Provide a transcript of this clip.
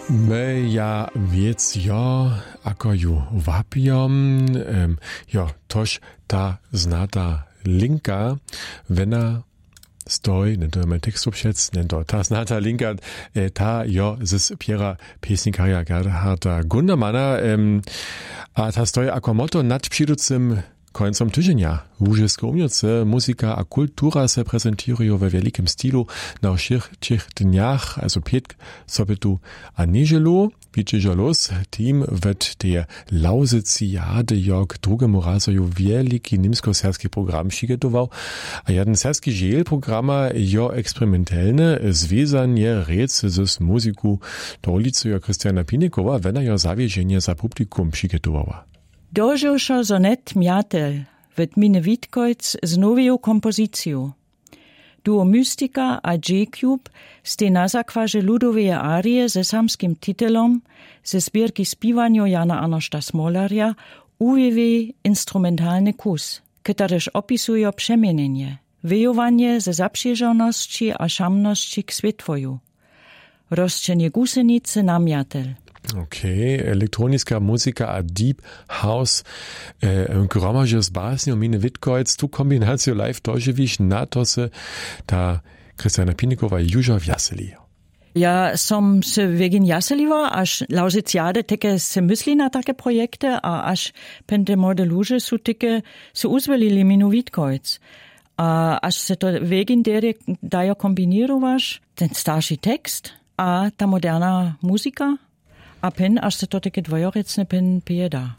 Ja wiec ako ju wapiom, toż ta znata linka, wena stoi, nie to je tekst obšec, nie to ta znata linka, ta z Piera piesnikarja Gerharda Gundermana, a ta stoi ako motto nad przyjducym końcom tygodnia. Łużysko umiejętce, muzyka a kultura se prezentują we wielkim stylu na wszech dniach, also pietk, sobotu a niedzielu. Wiecie, los, team wet der Lausiziade jog drugemu razoju wielki nimsko-serski program przygotował, a jeden serski dziel programa eksperymentalne związanie rec z muzyku Dorlicu Krystiana Pinikowa, wena zawiezienie za publikum przygotowała. Dožošo zonet Mjatel v Gmine Vitkojc z novou kompoziciją. Duo Mystika a J-Cube ste na zakwaže ludoveje arie ze samskim titelom ze zbierki spiwanio Jana Arnošta Smolarja ujewi instrumentalny kus, kterež opisujo przemienienie, wyjowanie ze zaprzyjeżoności a szamności k świetwoju. Rozczenie gusenicy na Mjatel. Okay, elektroniská muzika a deep house, gromaže z básňou Mine Vitkojc, tu kombináciu live doživíš na to se ta Krystiana Pinikova juža vjaseli. Ja som se wegen jaseliva, až Lausiciade teke se mysli na takie projekte, a až pente mode luže su teke se uzvelili Minu Vitkojc. A až se to wegen dere dajo kombinirovaš, ten starší tekst a ta moderna muzika, a pen až se to teke dvojorecne pen pijeda.